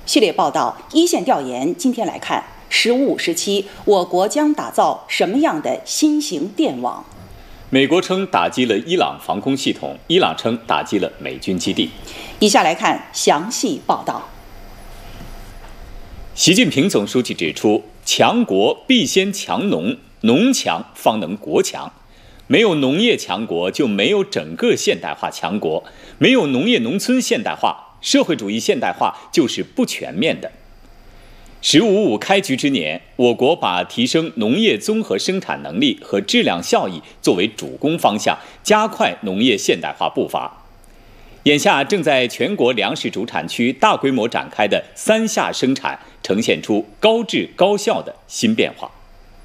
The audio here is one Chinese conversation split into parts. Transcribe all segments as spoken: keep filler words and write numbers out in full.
系列报道一线调研，今天来看“十五五”时期，我国将打造什么样的新型电网？ 美国称打击了伊朗防空系统，伊朗称打击了美军基地。 以下来看详细报道。 习近平总书记指出，强国必先强农，农强方能国强。没有农业强国，就没有整个现代化强国；没有农业农村现代化，社会主义现代化就是不全面的。十五五开局之年，我国把提升农业综合生产能力和质量效益作为主攻方向，加快农业现代化步伐。眼下正在全国粮食主产区大规模展开的三下生产，呈现出高质高效的新变化。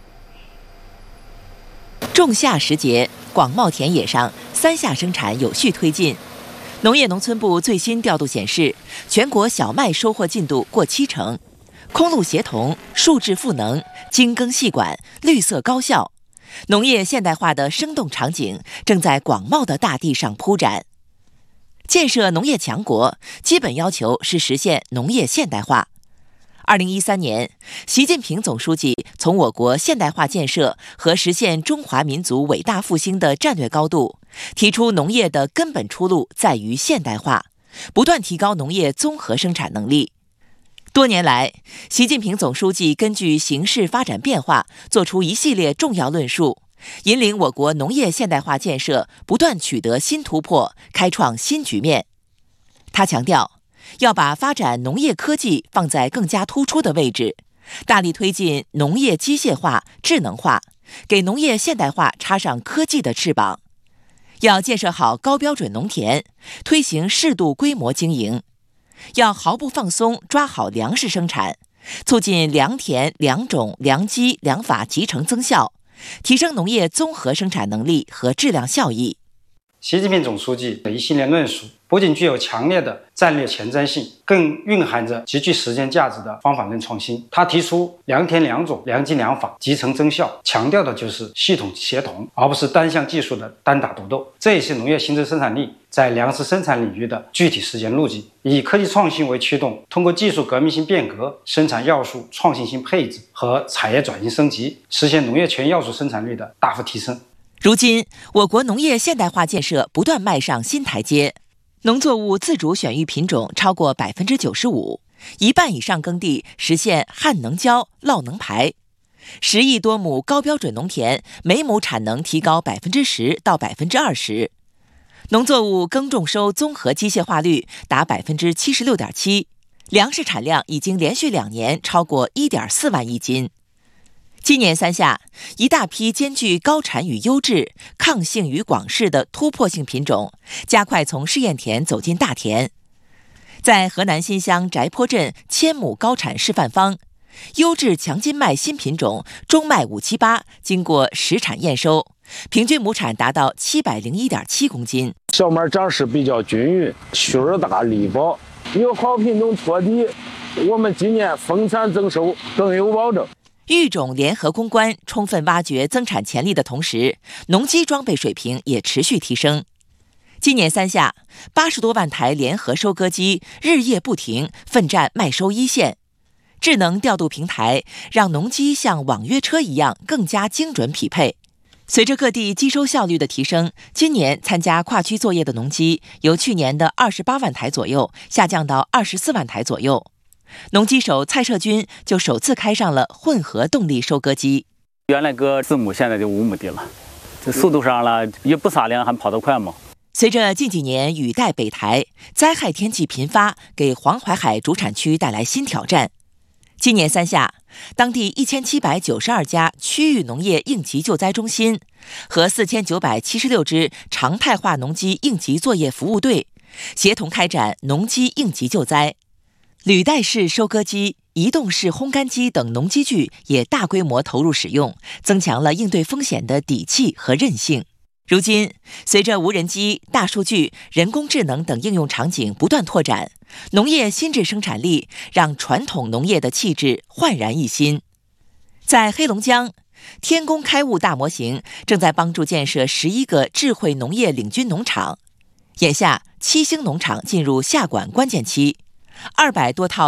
仲夏时节，广袤田野上三下生产有序推进。农业农村部最新调度显示，全国小麦收获进度过七成，空路协同、数质赋能、精耕细管、绿色高效，农业现代化的生动场景正在广袤的大地上铺展。建设农业强国，基本要求是实现农业现代化。二零一三年，习近平总书记从我国现代化建设和实现中华民族伟大复兴的战略高度，提出农业的根本出路在于现代化，不断提高农业综合生产能力。多年来，习近平总书记根据形势发展变化，作出一系列重要论述，引领我国农业现代化建设不断取得新突破，开创新局面。他强调，要把发展农业科技放在更加突出的位置，大力推进农业机械化、智能化，给农业现代化插上科技的翅膀。要建设好高标准农田，推行适度规模经营。要毫不放松抓好粮食生产，促进良田、良种、良机、良法集成增效，提升农业综合生产能力和质量效益。 习近平总书记的一系列论述不仅具有强烈的战略前瞻性，更蕴含着极具实践价值的方法论创新。他提出良田良种、良机良法集成增效，强调的就是系统协同，而不是单项技术的单打独斗。这也是农业新增生产力在粮食生产领域的具体实践路径。以科技创新为驱动，通过技术革命性变革、生产要素创新性配置和产业转型升级，实现农业全要素生产率的大幅提升。 如今，我国农业现代化建设不断迈上新台阶，农作物自主选育品种超过百分之九十五，一半以上耕地实现旱能浇、涝能排，十亿多亩高标准农田每亩产能提高百分之十到百分之二十，农作物耕种收综合机械化率达百分之七十六点七，粮食产量已经连续两年超过一点四万亿斤。今年三下，一大批兼具高产与优质、抗性与广势的突破性品种，加快从试验田走进大田。在河南新乡翟坡镇千亩高产示范方，优质强筋麦新品种中麦五七八经过实产验收，平均亩产达到七百零一点七公斤。 小麦长势比较均匀，须儿大力薄，有好品种托底，我们今年丰产增收更有保证。 育种联合攻关，充分挖掘增产潜力的同时，农机装备水平也持续提升。今年三下，八十多万台联合收割机日夜不停，奋战麦收一线。智能调度平台让农机像网约车一样更加精准匹配。随着各地机收效率的提升，今年参加跨区作业的农机由去年的二十八万台左右下降到二十四万台左右。农机手蔡社军就首次开上了混合动力收割机。 原来搁四亩，现在就五亩地了，这速度上了也不撒粮，还跑得快吗？ 随着近几年雨带北台，灾害天气频发，给黄淮海主产区带来新挑战。今年三下，当地一千七百九十二家区域农业应急救灾中心和四千九百七十六支常态化农机应急作业服务队协同开展农机应急救灾。履带式收割机、移动式烘干机等农机具也大规模投入使用，增强了应对风险的底气和韧性。如今，随着无人机、大数据、人工智能等应用场景不断拓展，农业新质生产力让传统农业的气质焕然一新。在黑龙江，天工开物大模型正在帮助建设十一个智慧农业领军农场。眼下，七星农场进入下管关键期，二百多套